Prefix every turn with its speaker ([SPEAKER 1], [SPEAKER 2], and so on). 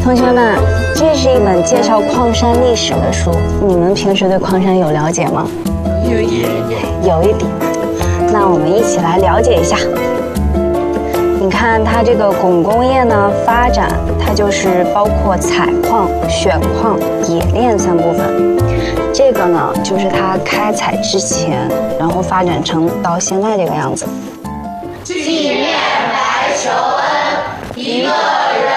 [SPEAKER 1] 同学们，这是一本介绍矿山历史的书，你们平时对矿山有了解吗？
[SPEAKER 2] 有一点。
[SPEAKER 1] 那我们一起来了解一下。你看它这个汞工业呢发展，它就是包括采矿、选矿、冶炼3部分。这个呢就是它开采之前，然后发展成到现在这个样子。
[SPEAKER 3] 纪念白求恩，一个人。